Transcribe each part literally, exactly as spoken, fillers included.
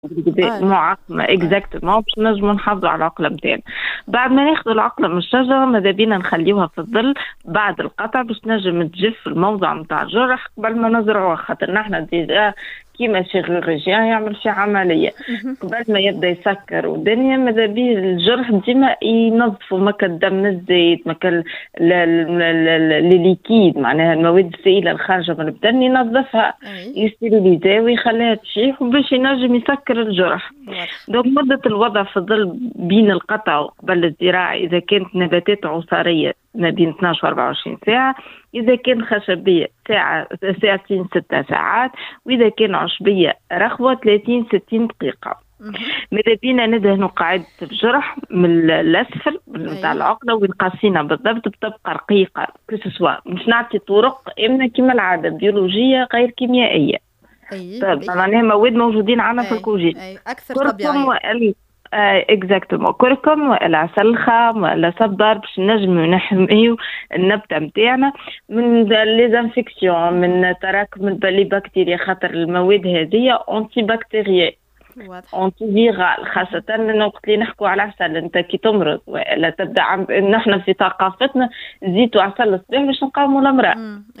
آه. معقمة آه. اكزاكتومون باش نجمو نحافظوا على العقلة متاعنا. بعد ما ناخذوا العقلة من الشجرة ماذا بينا نخليوها في الظل بعد القطع باش تنجم تجف الموضع متاع الجرح قبل ما نزرعوها، خاطر نحنا ديجا كيما شيرورجيان يعمل في عملية قبل ما يبدا يسكر والدنيا ماذا بيه الجرح ديما ينظفوا مكا الدم الزايد مكا الليكيد معناها المواد السائلة الخارجة من الدم ينظفها يستيريليزا ويخليها تشيح باش ينجم يسكر الجرح. دونك مدة الوضع في الظل بين القطع وقبل الزراعة إذا كانت نباتات عصارية ما بين اثناش و أربعة وعشرين ساعة، إذا كان خشبية ساعة ساعتين ستة ساعات، وإذا كان عشبية رخوة ثلاثين ستين دقيقة. ماذا بينا ندهنوا قاعدة الجرح من الأسفل نتاع العقلة وين قاسينا بالضبط بتبقى رقيقة كسوا، مش نعطي طرق إمنا كما العادة بيولوجية غير كيميائية. طيب معناها مواد موجودين عنا في الكوجين أكثر طبيعية. اكزاكتومون كركم ولا عسل خام ولا صبار باش نجمو نحميو النبته نتاعنا من لي زانفيكسيون من تراكم لي بكتيريا، خاطر المواد هذه اونتي بكتيريا اونتي فيرال، خاصه وقت اللي نحكوا على عسل انت كي تمرض ولا تبدا عم... نحن في ثقافتنا زيتوا عسل الصباح باش نقاوموا الامراض.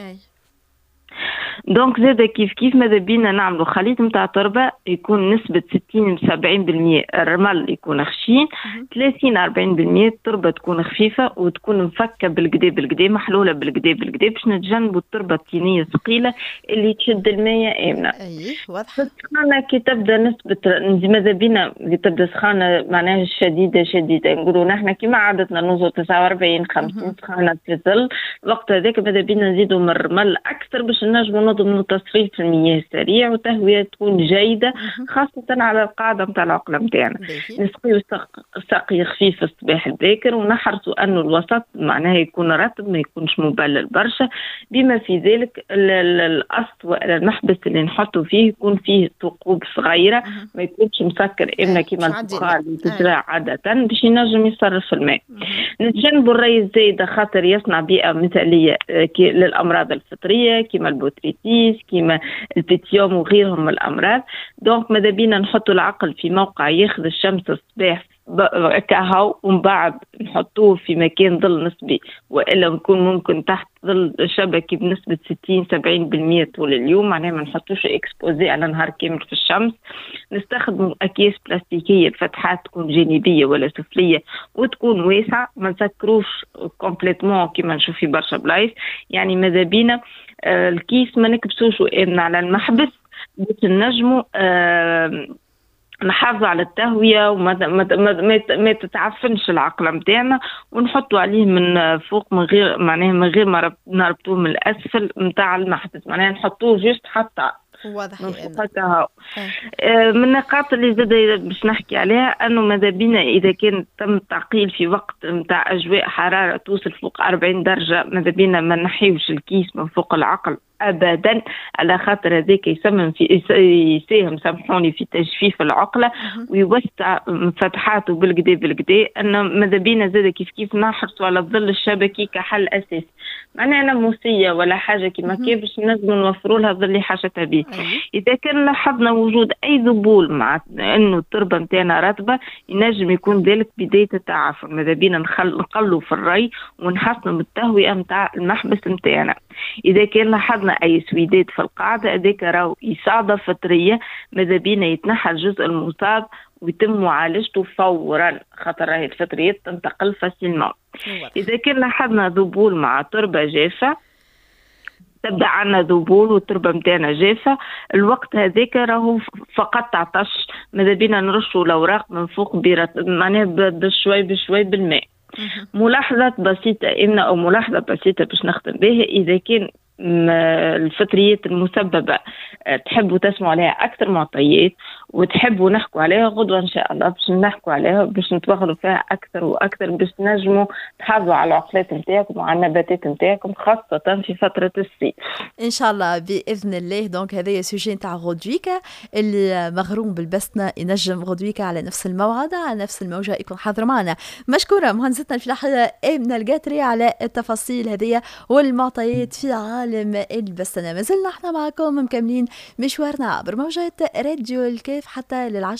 دونك زاد كيف كيف ماذا بينا نعملوا خليط نتاع تربه يكون نسبه ستين سبعين بالمية الرمل يكون خشين، ثلاثين أربعين بالمية التربه تكون خفيفه وتكون مفكه بالقدا بالقدا محلوله بالقدا بالقدا باش نتجنبوا التربه الطينيه الثقيله اللي تشد الماء امنه. اي واضح. السخانه كي تبدا نسبه ماذا بينا اللي تبدا سخانه معناها شديده شديده نقولوا نحن كيما عادتنا نوصل تسعة وأربعين خمسين سخانه في الظل، الوقت هذاك ماذا بينا نزيدوا من الرمل اكثر باش نجموا نضمنوا تصريف المياه السريع وتهويه تكون جيده خاصه على القاعده نتاع العقله نتاعنا. نسقيو سقي خفيف الصباح الباكر ونحرصوا انه الوسط معناها يكون رطب ما يكونش مبلل برشا، بما في ذلك القسط والمحبس اللي نحطوا فيه يكون فيه ثقوب صغيره ما يكونش مسكر إمنا كيما البخار اللي تجرى عاده باش ينجم يصرف الماء. نتجنبوا الري الزايده خاطر يصنع بيئه مثاليه للامراض الفطريه كيما البوتريتيس كيما البيتيوم وغيرهم من الامراض. دونك ماذا بينا نحطوا العقل في موقع ياخذ الشمس الصباح كهو ومن بعد نحطوه في مكان ظل نسبي والا نكون ممكن تحت ظل شبكي بنسبه ستين سبعين بالمية طول اليوم، معناها ما نحطوش اكسبوزي على نهار كامل في الشمس. نستخدم اكياس بلاستيكيه الفتحات تكون جانبيه ولا سفليه وتكون واسعه، ما نسكروش كومبليتمون كيما نشوف في برشا بلايص، يعني ماذا بينا آه الكيس ما نكبسوش وامنا على المحبس باش نجموا آه نحافظوا على التهويه وما ما ما, ما تتعفنش العقله نتاعنا، ونحطوا عليه من فوق من غير معناها من غير ما نربطوه من الاسفل نتاع المحبس، معناها نحطوه جوست حتى واضح من فوق. من النقاط اللي زاد باش نحكي عليها انه ماذا بينا اذا كان تم التعقيل في وقت نتاع اجواء حراره توصل فوق أربعين درجه ماذا بينا ما نحيوش الكيس من فوق العقل ابدا، على خاطر هذاك يسمم في يساهم سامحوني في تجفيف العقله ويوسع فتحاته بالقدا بالقدا. انه ماذا بينا زاد كيف كيف نحرصوا على الظل الشبكي كحل اساسي، معناها ناموسيه ولا حاجه كيما كيف باش نجموا نوفروا لها الظل اللي حاجتها به. اذا كان لاحظنا وجود اي ذبول مع انه التربه نتاعنا رطبه ينجم يكون ذلك بدايه التعفن، ماذا بينا نقلوا في الري ونحسنوا بالتهويه نتاع المحبس نتاعنا. اذا كان لاحظنا اي سويدات في القاعده هذاك راهو اصابه فطريه، ماذا بينا يتنحى الجزء المصاب ويتم معالجته فورا خاطر راهي الفطريات تنتقل فاسيلمون. اذا كان لاحظنا ذبول مع تربه جافه تبدا عنا ذبول والتربه نتاعنا جافه، الوقت هذاك راهو فقط عطش، ماذا بينا نرشوا الاوراق من فوق معناها بشوي بشوي بالماء. ملاحظات بسيطه ان او ملاحظه بسيطه باش نختم بها، اذا كان الفطريات المسببة تحبوا تسمعوا عليها أكثر معطيات وتحبوا نحكوا عليها غدوة إن شاء الله باش نحكوا عليها باش نتوغلوا فيها أكثر وأكثر باش نجموا تحافظوا على العقلات نتاعكم وعلى النباتات نتاعكم خاصة في فترة الصيف إن شاء الله بإذن الله. دونك هذا سوجي نتاع غدويكا اللي مغروم بالبسنا ينجم غدويكا على نفس الموعد على نفس الموجة يكون حاضر معنا. مشكورة مهندستنا الفلاحة آمنة القاتري على التفاصيل هذه والمعطيات في عالم عالم البستنة. ما زلنا احنا معكم مكملين مشوارنا عبر موجات راديو الكيف حتى للعشرة